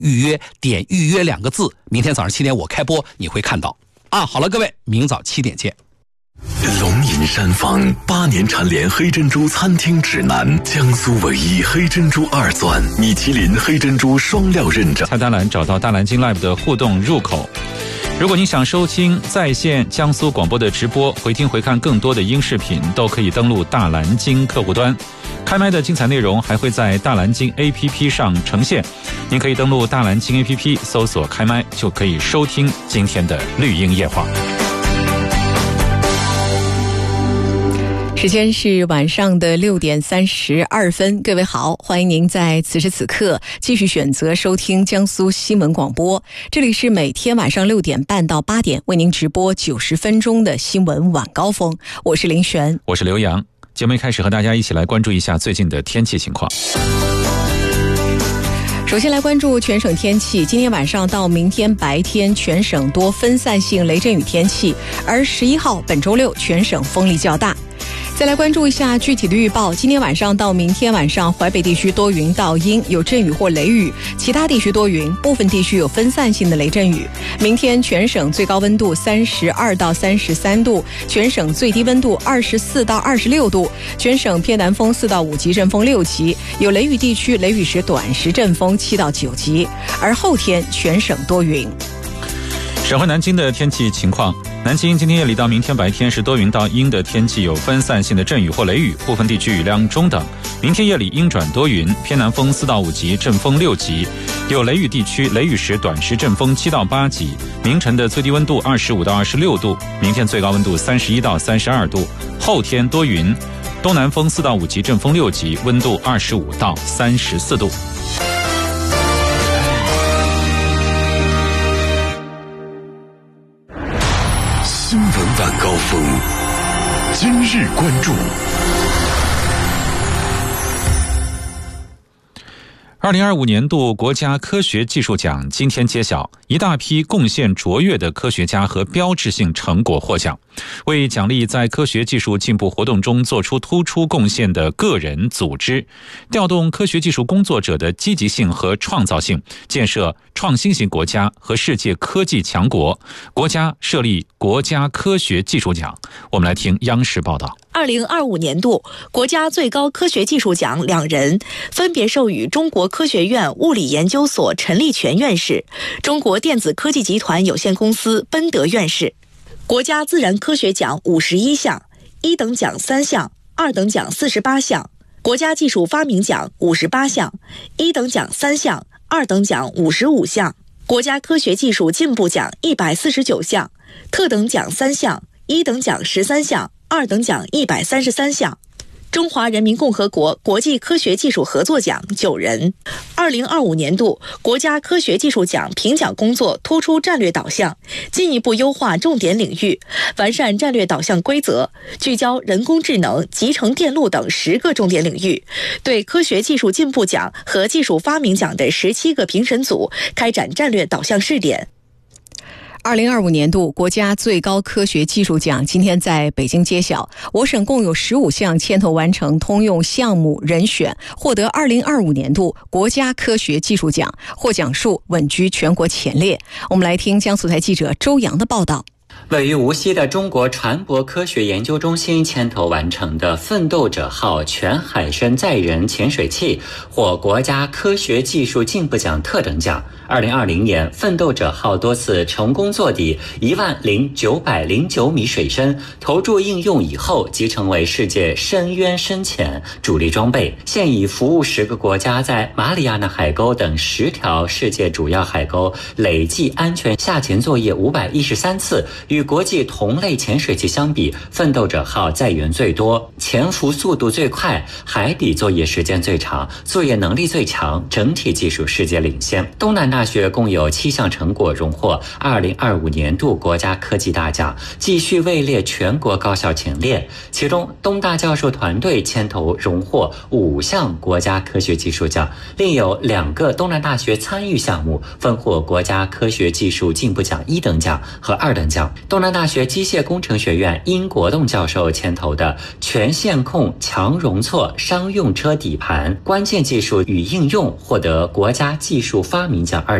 预约，点预约2个字，明天早上7点我开播，你会看到啊。好了，各位，明早7点见。 龙吟山房8年蝉联黑珍珠餐厅指南，江苏唯一黑珍珠2钻，米其林黑珍珠双料认证。 菜单栏找到大蓝鲸 Live 的互动入口。如果你想收听在线江苏广播的直播，回听回看更多的音视频，都可以登录大蓝鲸客户端。开麦的精彩内容还会在大蓝鲸 APP 上呈现，您可以登录大蓝鲸 APP 搜索开麦，就可以收听今天的绿茵夜话。 时间是晚上的6点32分，各位好，欢迎您在此时此刻继续选择收听江苏新闻广播，这里是每天晚上6点半到8点为您直播90分钟的新闻晚高峰，我是林璇， 我是刘洋。节目一开始和大家一起来关注一下最近的天气情况。 首先来关注全省天气，今天晚上到明天白天全省多分散性雷阵雨天气，而11号本周六全省风力较大。再来关注一下具体的预报，今天晚上到明天晚上，淮北地区多云到阴，有阵雨或雷雨，其他地区多云，部分地区有分散性的雷阵雨。明天全省最高温度32到33度，全省最低温度24到26度，全省偏南风4到5级，阵风6级，有雷雨地区雷雨时短时阵风7到9级。而后天全省多云。 省会南京的天气情况，南京今天夜里到明天白天是多云到阴的天气，有分散性的阵雨或雷雨，部分地区雨量中等。明天夜里阴转多云，偏南风4到5级，阵风6级，有雷雨地区雷雨时短时阵风7到8级。明晨的最低温度25到26度，明天最高温度31到32度。后天多云，东南风4到5级，阵风6级，温度25到34度。 新闻晚高峰，今日关注。 2025年度国家科学技术奖今天揭晓，一大批贡献卓越的科学家和标志性成果获奖。为奖励在科学技术进步活动中做出突出贡献的个人、组织，调动科学技术工作者的积极性和创造性，建设创新型国家和世界科技强国，国家设立国家科学技术奖。我们来听央视报道。 2025年度国家最高科学技术奖2人，分别授予中国科学院物理研究所陈立全院士、中国电子科技集团有限公司奔德院士。国家自然科学奖51项，1等奖3项，2等奖48项；国家技术发明奖58项，1等奖3项，2等奖55项；国家科学技术进步奖149项，特等奖3项，1等奖13项，2等奖133项。中华人民共和国国际科学技术合作奖9人。2025年度国家科学技术奖评奖工作突出战略导向，进一步优化重点领域，完善战略导向规则，聚焦人工智能、集成电路等10个重点领域，对科学技术进步奖和技术发明奖的17个评审组开展战略导向试点。 2025年度国家最高科学技术奖今天在北京揭晓，我省共有15项牵头完成通用项目人选，获得2025年度国家科学技术奖，获奖数稳居全国前列。我们来听江苏台记者周洋的报道。 位于无锡的中国船舶科学研究中心牵头完成的奋斗者号全海深载人潜水器获国家科学技术进步奖特等奖。2020年，奋斗者号多次成功坐底10909米水深，投注应用以后即成为世界深渊深潜主力装备，现已服务10个国家在马里亚纳海沟等10条世界主要海沟累计安全下潜作业513次。与国际同类潜水器相比，奋斗者号载员最多，潜伏速度最快，海底作业时间最长，作业能力最强，整体技术世界领先。东南大学共有7项成果荣获2025年度国家科技大奖，继续位列全国高校前列。其中，东大教授团队牵头荣获5项国家科学技术奖，另有2个东南大学参与项目分获国家科学技术进步奖1等奖和2等奖。 东南大学机械工程学院殷国栋教授牵头的全线控强容错商用车底盘关键技术与应用获得国家技术发明奖